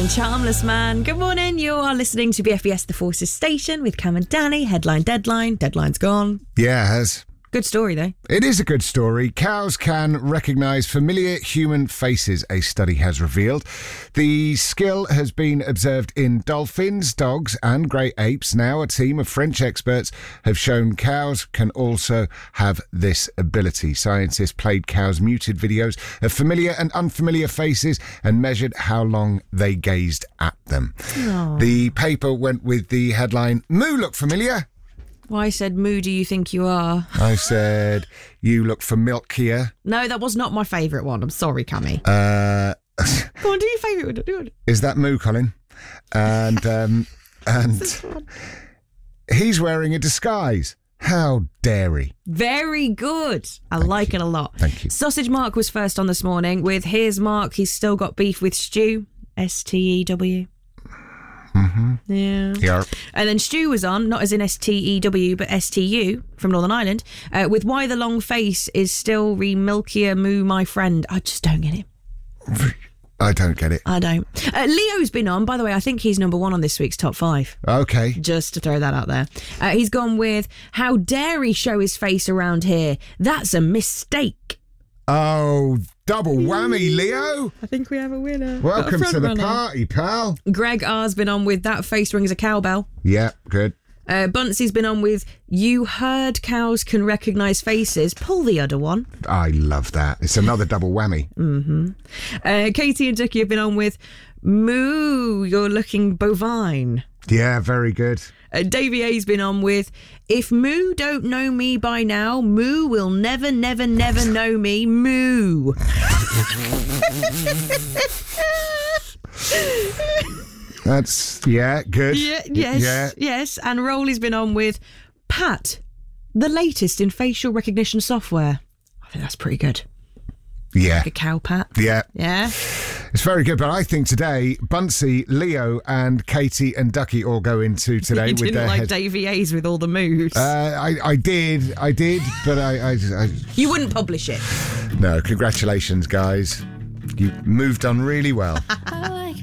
and Charmless Man. Good morning. You are listening to BFBS The Forces Station with Cam and Danny. Headline, deadline. Deadline's gone. Yeah, it has. Good story, though. It is a good story. Cows can recognise familiar human faces, a study has revealed. The skill has been observed in dolphins, dogs and great apes. Now a team of French experts have shown cows can also have this ability. Scientists played cows muted videos of familiar and unfamiliar faces and measured how long they gazed at them. Aww. The paper went with the headline, "Moo look familiar?" Well, I said, moo do you think you are? I said, "You look familiar." No, that was not my favourite one. I'm sorry, Cammy. Uh... Go on, do your favourite one. Do it. Is that Moo, Colin? And he's wearing a disguise. How dare he? Very good. I like it a lot. Thank you. Sausage Mark was first on this morning with "Here's Mark, he's still got beef with Stu." STEW. Mm-hmm. Yeah. And then Stu was on, not as in STEW, but STU from Northern Ireland, with "Why the long face is still re-milkier moo, my friend." I just don't get it. I don't get it. I don't. Leo's been on, by the way. I think he's number one on this week's top 5. Okay. Just to throw that out there. He's gone with "How dare he show his face around here? That's a mistake." Oh, double whammy, Leo. I think we have a winner. Welcome to the party, pal. Greg R's been on with "That face rings a cowbell." Yeah, good. Buncey's been on with "You heard cows can recognise faces. Pull the other one." I love that. It's another double whammy. Mm-hmm. Katie and Ducky have been on with "Moo, you're looking bovine." Yeah, very good. Davey A's been on with "If Moo don't know me by now, Moo will never, never, never know me. Moo." That's, yeah, good. Yes. And Rolly's been on with "Pat, the latest in facial recognition software." I think that's pretty good. Yeah. Like a cow pat. Yeah. Yeah. It's very good, but I think today, Buncey, Leo and Katie and Ducky all go into today You with didn't their like head. Davey A's with all the moves. I did, but I You wouldn't publish it. no, congratulations, guys. You moved on really well.